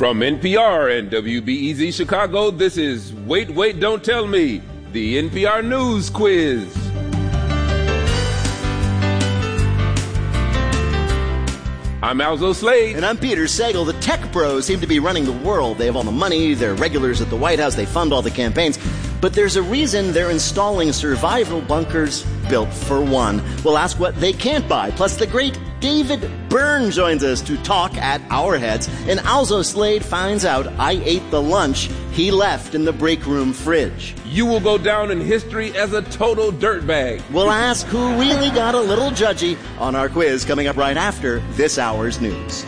From NPR and WBEZ Chicago, this is Wait, Wait, Don't Tell Me, the NPR News Quiz. I'm Alzo Slade. And I'm Peter Sagal. The tech bros seem to be running the world. They have all the money, they're regulars at the White House, they fund all the campaigns. But there's a reason they're installing survival bunkers built for one. We'll ask what they can't buy. Plus, the great David Byrne joins us to talk at our heads. And Alzo Slade finds out I ate the lunch he left in the break room fridge. You will go down in history as a total dirtbag. We'll ask who really got a little judgy on our quiz coming up right after this hour's news.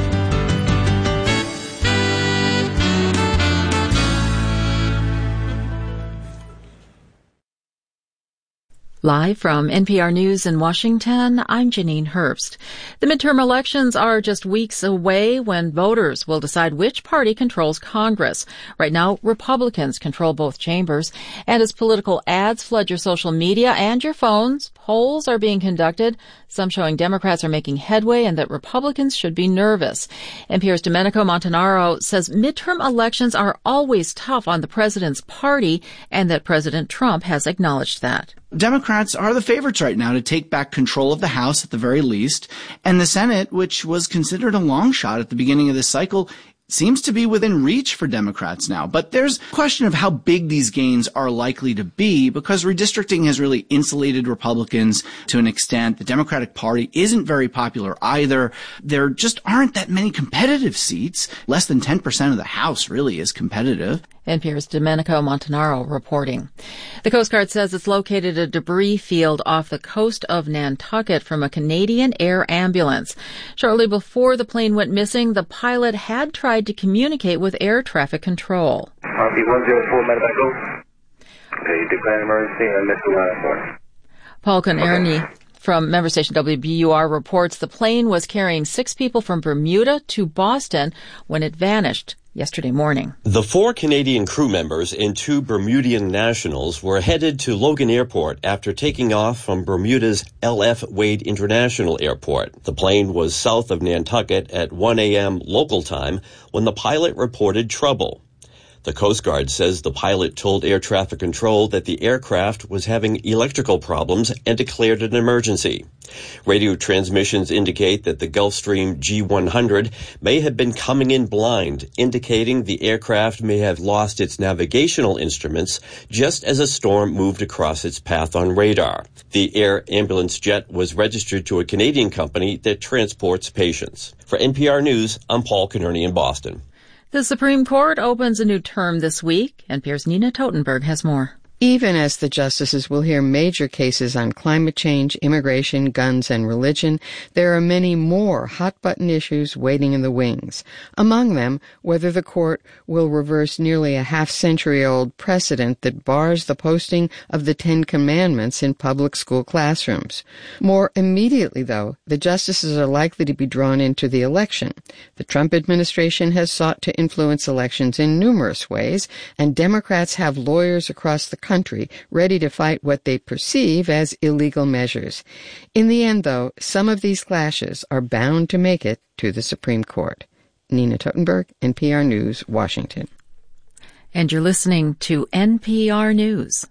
Live from NPR News in Washington, I'm Janine Herbst. The midterm elections are just weeks away when voters will decide which party controls Congress. Right now, Republicans control both chambers. And as political ads flood your social media and your phones, polls are being conducted, some showing Democrats are making headway and that Republicans should be nervous. NPR's Domenico Montanaro says midterm elections are always tough on the president's party and that President Trump has acknowledged that. Democrats are the favorites right now to take back control of the House at the very least, and the Senate, which was considered a long shot at the beginning of this cycle, seems to be within reach for Democrats now. But there's a question of how big these gains are likely to be because redistricting has really insulated Republicans to an extent. The Democratic Party isn't very popular either. There just aren't that many competitive seats. Less than 10% of the House really is competitive. NPR's Domenico Montanaro reporting. The Coast Guard says it's located a debris field off the coast of Nantucket from a Canadian air ambulance. Shortly before the plane went missing, the pilot had tried to communicate with air traffic control. RP 104 medical. Okay, declare emergency and missile line for. Paul Connerny from member station WBUR reports the plane was carrying 6 people from Bermuda to Boston when it vanished yesterday morning. The 4 Canadian crew members and 2 Bermudian nationals were headed to Logan Airport after taking off from Bermuda's L.F. Wade International Airport. The plane was south of Nantucket at 1 a.m. local time when the pilot reported trouble. The Coast Guard says the pilot told air traffic control that the aircraft was having electrical problems and declared an emergency. Radio transmissions indicate that the Gulfstream G100 may have been coming in blind, indicating the aircraft may have lost its navigational instruments just as a storm moved across its path on radar. The air ambulance jet was registered to a Canadian company that transports patients. For NPR News, I'm Paul Connerny in Boston. The Supreme Court opens a new term this week. NPR's Nina Totenberg has more. Even as the justices will hear major cases on climate change, immigration, guns, and religion, there are many more hot-button issues waiting in the wings. Among them, whether the court will reverse nearly a half-century-old precedent that bars the posting of the 10 Commandments in public school classrooms. More immediately, though, the justices are likely to be drawn into the election. The Trump administration has sought to influence elections in numerous ways, and Democrats have lawyers across the country ready to fight what they perceive as illegal measures. In the end, though, some of these clashes are bound to make it to the Supreme Court. Nina Totenberg, NPR News, Washington. And you're listening to NPR News.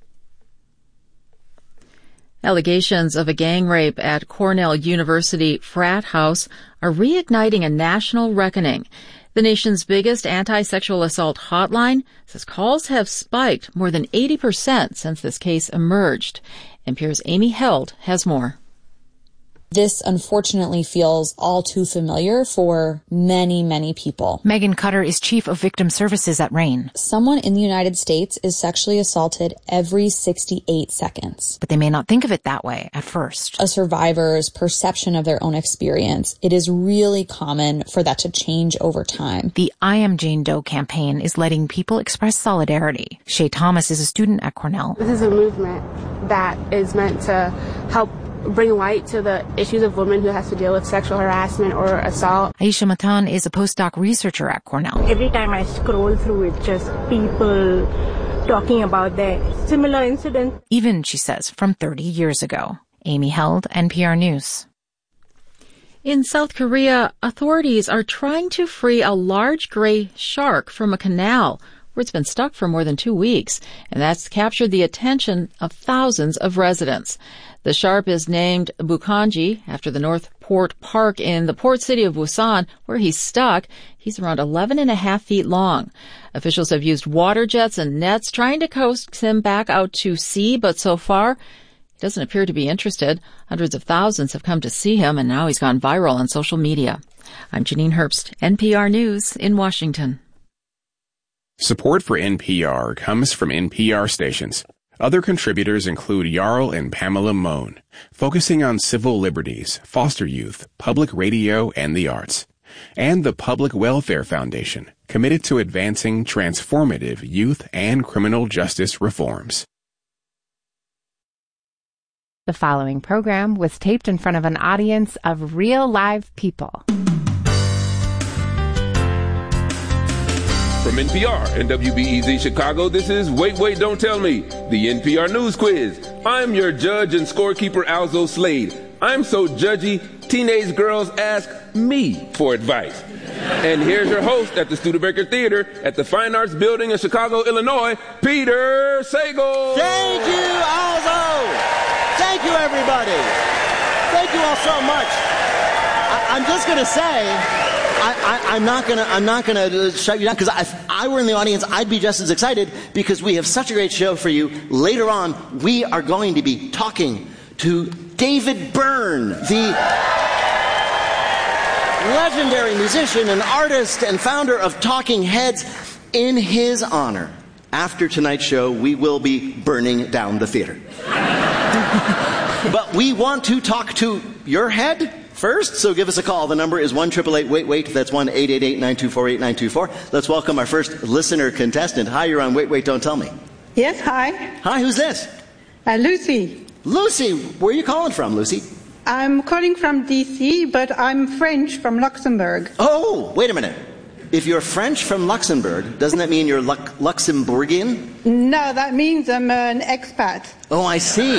Allegations of a gang rape at Cornell University frat house are reigniting a national reckoning. The nation's biggest anti-sexual assault hotline says calls have spiked more than 80% since this case emerged. NPR's Amy Held has more. This unfortunately feels all too familiar for many, many people. Megan Cutter is chief of victim services at RAINN. Someone in the United States is sexually assaulted every 68 seconds. But they may not think of it that way at first. A survivor's perception of their own experience, it is really common for that to change over time. The I Am Jane Doe campaign is letting people express solidarity. Shay Thomas is a student at Cornell. This is a movement that is meant to help bring light to the issues of women who has to deal with sexual harassment or assault. Aisha Matan is a postdoc researcher at Cornell. Every time I scroll through it, just people talking about their similar incidents. Even, she says, from 30 years ago. Amy Held, NPR News. In South Korea, authorities are trying to free a large gray shark from a canal where it's been stuck for more than 2 weeks, and that's captured the attention of thousands of residents. The shark is named Bukanji after the North Port Park in the port city of Busan, where he's stuck. He's around 11.5 feet long. Officials have used water jets and nets trying to coax him back out to sea, but so far, he doesn't appear to be interested. Hundreds of thousands have come to see him, and now he's gone viral on social media. I'm Janine Herbst, NPR News in Washington. Support for NPR comes from NPR stations. Other contributors include Jarl and Pamela Mohn, focusing on civil liberties, foster youth, public radio, and the arts. And the Public Welfare Foundation, committed to advancing transformative youth and criminal justice reforms. The following program was taped in front of an audience of real live people. From NPR and WBEZ Chicago, this is Wait, Wait, Don't Tell Me, the NPR News Quiz. I'm your judge and scorekeeper, Alzo Slade. I'm so judgy, teenage girls ask me for advice. And here's your host at the Studebaker Theater at the Fine Arts Building in Chicago, Illinois, Peter Sagal. Thank you, Alzo. Thank you, everybody. Thank you all so much. I'm just going to say... I'm not gonna shut you down, because if I were in the audience, I'd be just as excited, because we have such a great show for you. Later on, we are going to be talking to David Byrne, the legendary musician and artist and founder of Talking Heads. In his honor, after tonight's show, we will be burning down the theater. But we want to talk to your head first, so give us a call. The number is 1-888-WAIT-WAIT. That's 1-888-924-8924. Let's welcome our first listener contestant. Hi, you're on Wait, Wait, Don't Tell Me. Yes, hi. Hi, who's this? Lucy. Lucy, where are you calling from, Lucy? I'm calling from D.C., but I'm French from Luxembourg. Oh, wait a minute. If you're French from Luxembourg, doesn't that mean you're Luxembourgian? No, that means I'm an expat. Oh, I see.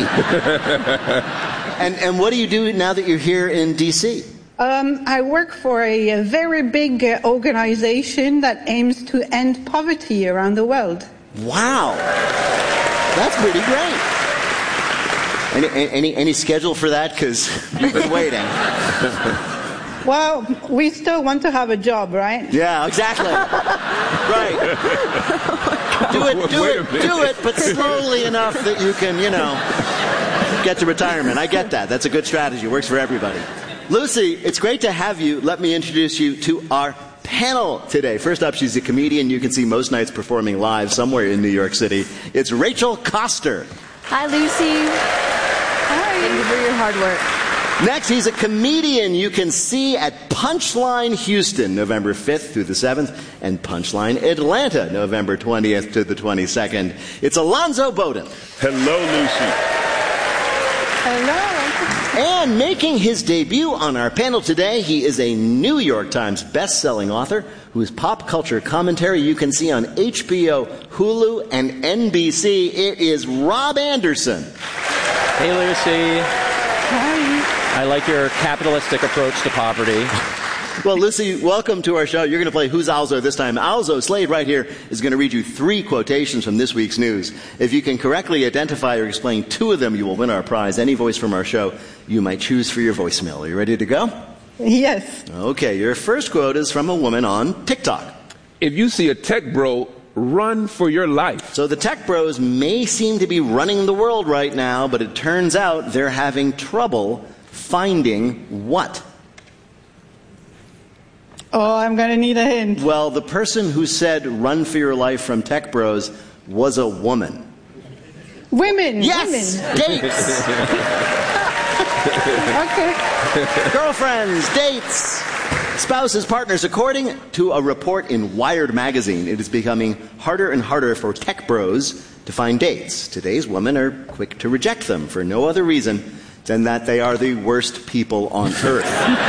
And what do you do now that you're here in D.C.? I work for a very big organization that aims to end poverty around the world. Wow. That's pretty great. Any schedule for that? Because you've been waiting. Well, we still want to have a job, right? Yeah, exactly. Right. Do it, but slowly enough that you can, get to retirement. I get that. That's a good strategy. Works for everybody. Lucy, it's great to have you. Let me introduce you to our panel today. First up, she's a comedian you can see most nights performing live somewhere in New York City. It's Rachel Coster. Hi, Lucy. Hi. Thank you for your hard work. Next, he's a comedian you can see at Punchline Houston, November 5th through the 7th, and Punchline Atlanta, November 20th to the 22nd. It's Alonzo Bowden. Hello, Lucy. Hello. And making his debut on our panel today, he is a New York Times best-selling author whose pop culture commentary you can see on HBO, Hulu, and NBC. It is Rob Anderson. Hey, Lucy. Hi. I like your capitalistic approach to poverty. Well, Lucy, welcome to our show. You're going to play Who's Alzo this time. Alzo Slade right here is going to read you 3 quotations from this week's news. If you can correctly identify or explain 2 of them, you will win our prize. Any voice from our show you might choose for your voicemail. Are you ready to go? Yes. Okay, your first quote is from a woman on TikTok. If you see a tech bro, run for your life. So the tech bros may seem to be running the world right now, but it turns out they're having trouble finding what? Oh, I'm going to need a hint. Well, the person who said run for your life from tech bros was a woman. Women. Yes! Women. Dates! Okay. Girlfriends, dates, spouses, partners. According to a report in Wired magazine, it is becoming harder and harder for tech bros to find dates. Today's women are quick to reject them for no other reason than that they are the worst people on earth.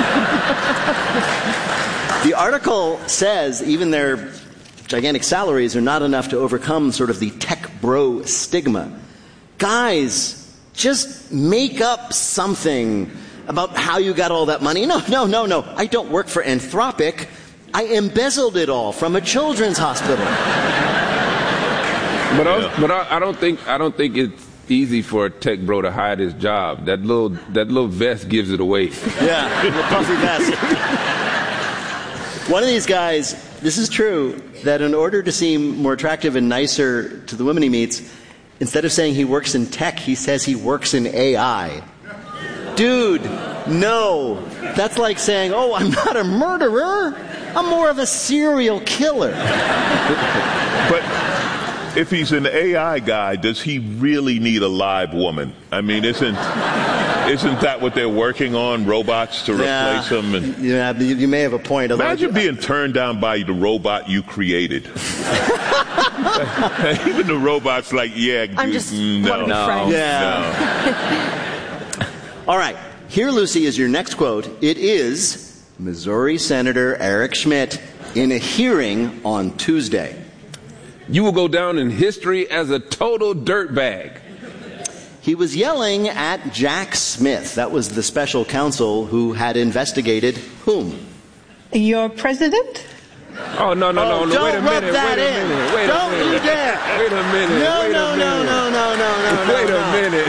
The article says even their gigantic salaries are not enough to overcome sort of the tech bro stigma. Guys, just make up something. about how you got all that money. No. I don't work for Anthropic. I embezzled it all from a children's hospital. But I don't think it's easy for a tech bro to hide his job. That little vest gives it away. Yeah, the puffy vest. One of these guys, this is true, that in order to seem more attractive and nicer to the women he meets, instead of saying he works in tech, he says he works in AI. Dude, no. That's like saying, oh, I'm not a murderer. I'm more of a serial killer. But if he's an AI guy, does he really need a live woman? I mean, isn't that what they're working on, robots to replace him? And yeah, you may have a point. Imagine being turned down by the robot you created. Even the robot's like, yeah, I'm just no. All right, here, Lucy, is your next quote. It is Missouri Senator Eric Schmidt in a hearing on Tuesday. You will go down in history as a total dirtbag. He was yelling at Jack Smith. That was the special counsel who had investigated whom? Your president? Oh, no. Don't Wait a minute. Don't you dare. Wait a minute. No. Wait a minute.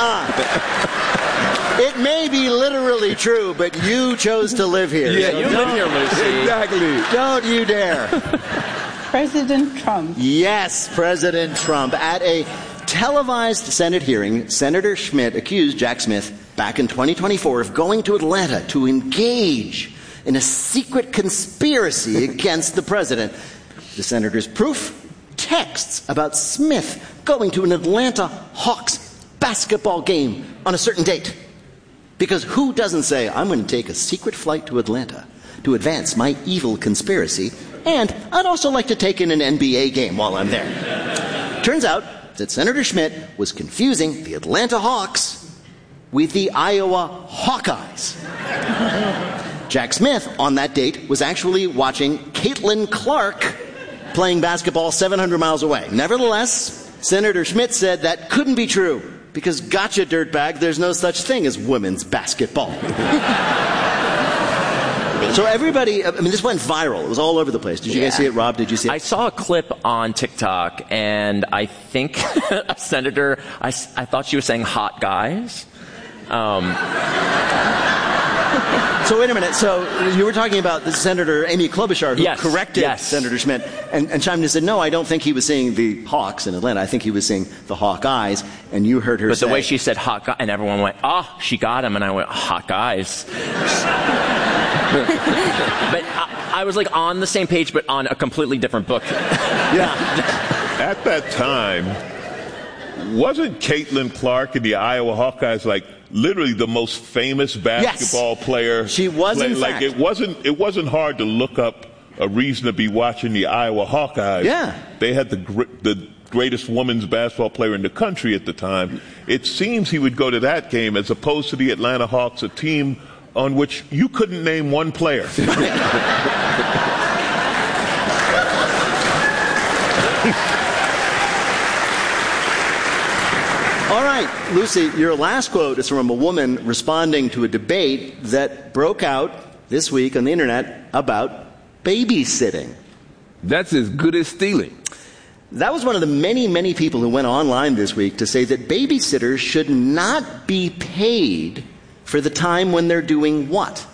It may be literally true, but you chose to live here. Yeah, so you live here, Lucy. Exactly. Don't you dare. President Trump. Yes, President Trump. At a televised Senate hearing, Senator Schmidt accused Jack Smith back in 2024 of going to Atlanta to engage in a secret conspiracy against the president. The senator's proof? Texts about Smith going to an Atlanta Hawks basketball game on a certain date. Because who doesn't say, I'm going to take a secret flight to Atlanta to advance my evil conspiracy, and I'd also like to take in an NBA game while I'm there. Turns out that Senator Schmidt was confusing the Atlanta Hawks with the Iowa Hawkeyes. Jack Smith, on that date, was actually watching Caitlin Clark playing basketball 700 miles away. Nevertheless, Senator Schmidt said that couldn't be true, because gotcha, dirtbag, there's no such thing as women's basketball. So everybody, this went viral. It was all over the place. Did you guys see it, Rob? Did you see it? I saw a clip on TikTok, and I think a senator, I thought she was saying hot guys. So wait a minute. So you were talking about the Senator Amy Klobuchar who corrected Senator Schmidt and chimed in and said, no, I don't think he was saying the Hawks in Atlanta. I think he was saying the Hawkeyes. And you heard her say... But the way she said hot guy, and everyone went, oh, she got him. And I went, hot guys. But I was like on the same page, but on a completely different book. Yeah. At that time, wasn't Caitlin Clark and the Iowa Hawkeyes like literally the most famous basketball player? She was, in fact. It wasn't hard to look up a reason to be watching the Iowa Hawkeyes. Yeah. They had the greatest women's basketball player in the country at the time. It seems he would go to that game as opposed to the Atlanta Hawks, a team on which you couldn't name one player. All right, Lucy, your last quote is from a woman responding to a debate that broke out this week on the internet about babysitting. That's as good as stealing. That was one of the many, many people who went online this week to say that babysitters should not be paid for the time when they're doing what?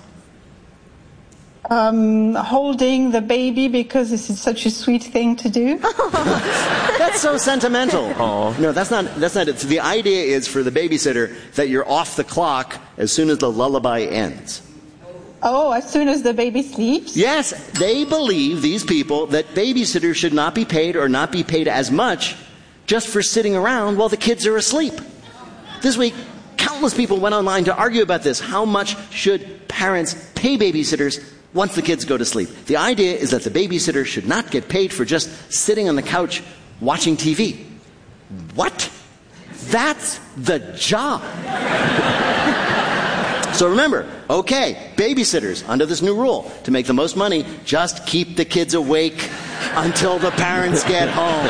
Holding the baby because this is such a sweet thing to do. That's so sentimental. Oh. No, that's not it. So the idea is for the babysitter that you're off the clock as soon as the lullaby ends. Oh, as soon as the baby sleeps? Yes, they believe, these people, that babysitters should not be paid or not be paid as much just for sitting around while the kids are asleep. This week, countless people went online to argue about this. How much should parents pay babysitters once the kids go to sleep? The idea is that the babysitter should not get paid for just sitting on the couch watching TV. What? That's the job. So remember, okay, babysitters, under this new rule, to make the most money, just keep the kids awake until the parents get home.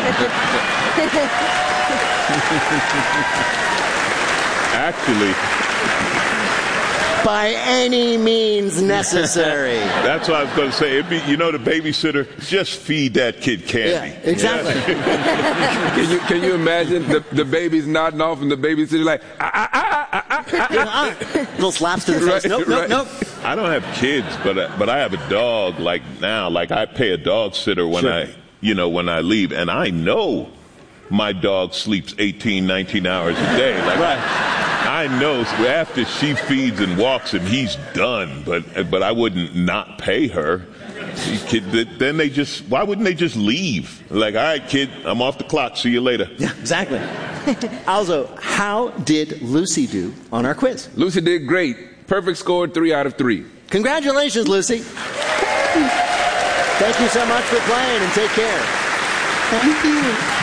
by any means necessary. That's what I was going to say. The babysitter, just feed that kid candy. Yeah, exactly. Yeah. Can you imagine the baby's nodding off and the babysitter's like, little slaps to the face. Nope. I don't have kids, but I have a dog. Like now, like I pay a dog sitter when when I leave, and I know my dog sleeps 18, 19 hours a day. Like I know after she feeds and walks him, he's done. But I wouldn't not pay her. Then why wouldn't they just leave? Like, all right, kid, I'm off the clock. See you later. Yeah, exactly. Also, how did Lucy do on our quiz? Lucy did great. Perfect score, 3 out of 3. Congratulations, Lucy. Thank you so much for playing, and take care. Thank you.